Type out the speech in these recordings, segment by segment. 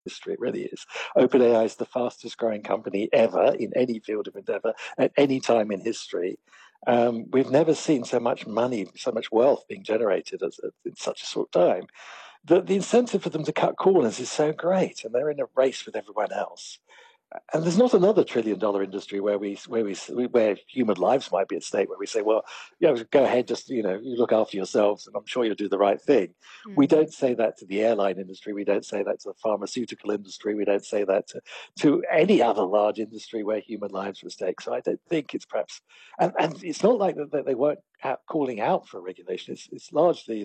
industry. It really is. OpenAI is the fastest growing company ever in any field of endeavor at any time in history. We've never seen so much money, so much wealth being generated in such a short time. The incentive for them to cut corners is so great, and they're in a race with everyone else. And there's not another trillion-dollar industry where human lives might be at stake, where we say, well, go ahead, just you look after yourselves, and I'm sure you'll do the right thing. We don't say that to the airline industry. We don't say that to the pharmaceutical industry. We don't say that to any other large industry where human lives are at stake. So I don't think it's perhaps, and it's not like that they weren't calling out for regulation. It's largely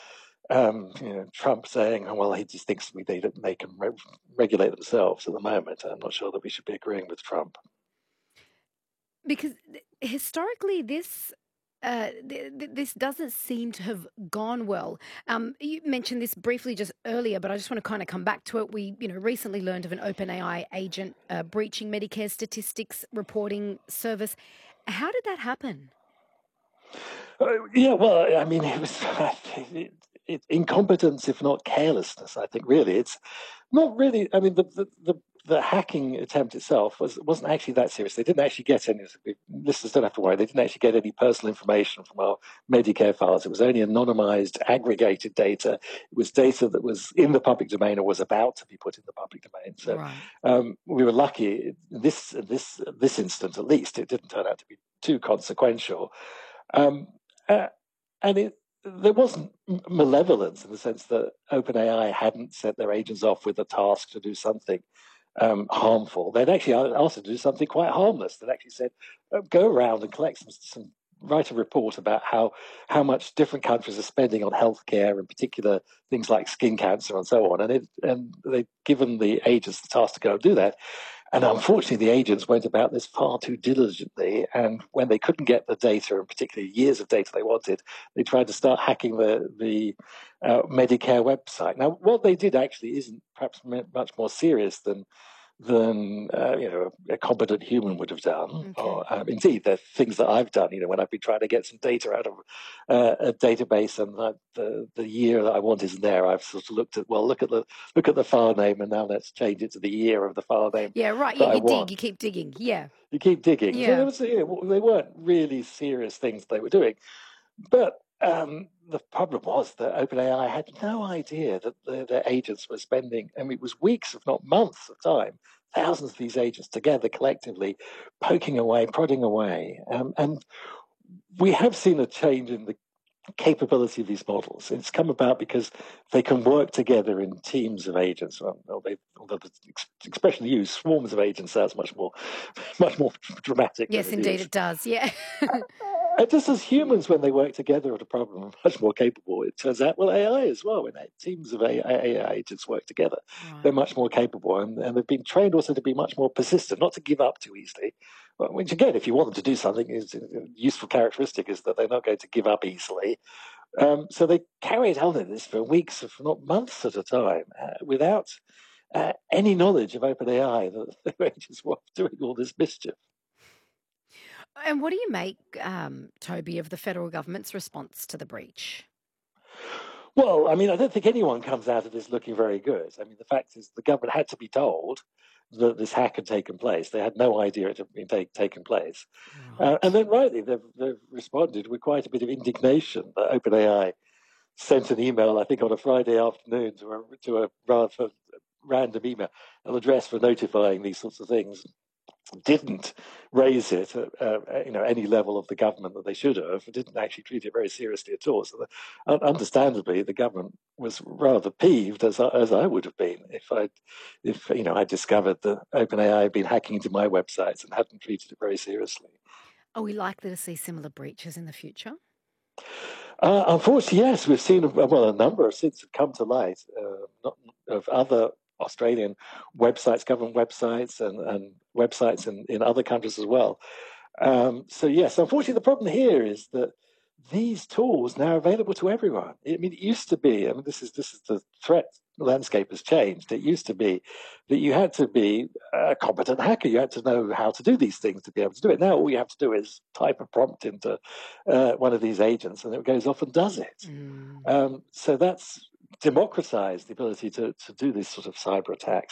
Trump saying, oh, well, he just thinks they can regulate themselves at the moment. I'm not sure that we should be agreeing with Trump. Because historically, this doesn't seem to have gone well. You mentioned this briefly just earlier, but I just want to kind of come back to it. We, recently learned of an OpenAI agent breaching Medicare statistics reporting service. How did that happen? Well, I mean, it was incompetence, if not carelessness. I think really, it's not really. I mean, the hacking attempt itself wasn't actually that serious. They didn't actually get any. Listeners don't have to worry. They didn't actually get any personal information from our Medicare files. It was only anonymized, aggregated data. It was data that was in the public domain or was about to be put in the public domain. So right. We were lucky. This instance, at least, it didn't turn out to be too consequential. And there wasn't malevolence in the sense that OpenAI hadn't set their agents off with a task to do something harmful. They'd actually asked them to do something quite harmless. They'd actually said, go around and collect write a report about how much different countries are spending on healthcare, in particular things like skin cancer and so on. And they'd given the agents the task to go and do that. And unfortunately, the agents went about this far too diligently. And when they couldn't get the data, and particularly years of data they wanted, they tried to start hacking the Medicare website. Now, what they did actually isn't perhaps much more serious than a competent human would have done. Okay. Or indeed, the things that I've done. When I've been trying to get some data out of a database, and the year that I want isn't there, I've sort of looked at look at the file name, and now let's change it to the year of the file name. Yeah, right. Yeah, You keep digging. Yeah, you keep digging. Yeah. So they weren't really serious things they were doing, but. The problem was that OpenAI had no idea that their agents were spending, it was weeks, if not months of time, thousands of these agents together collectively, poking away, prodding away. And we have seen a change in the capability of these models. It's come about because they can work together in teams of agents. Although the expression used, swarms of agents, sounds much more dramatic. Yes, than indeed, it does. Yeah. Just as humans, when they work together at a problem, are much more capable. It turns out, AI as well, when teams of AI agents work together, they're much more capable. And they've been trained also to be much more persistent, not to give up too easily. Which, again, if you want them to do something, is a useful characteristic is that they're not going to give up easily. So they carried on in this for weeks, if not months at a time, without any knowledge of OpenAI that the agents were doing all this mischief. And what do you make, Toby, of the federal government's response to the breach? Well, I don't think anyone comes out of this looking very good. The fact is the government had to be told that this hack had taken place. They had no idea it had been taken place. Right. And then rightly, they've responded with quite a bit of indignation that OpenAI sent an email, I think on a Friday afternoon, to a rather random email, an address for notifying these sorts of things. Didn't raise it at any level of the government that they should have. Didn't actually treat it very seriously at all. So, understandably, the government was rather peeved, as I would have been if I discovered that OpenAI had been hacking into my websites and hadn't treated it very seriously. Are we likely to see similar breaches in the future? Unfortunately, yes, we've seen a number of since have come to light of other Australian websites, government websites, and websites in other countries as well. So yes, unfortunately, the problem here is that these tools now are available to everyone. It used to be. This is the threat landscape has changed. It used to be that you had to be a competent hacker. You had to know how to do these things to be able to do it. Now all you have to do is type a prompt into one of these agents, and it goes off and does it. So that's democratize the ability to do these sort of cyber attacks.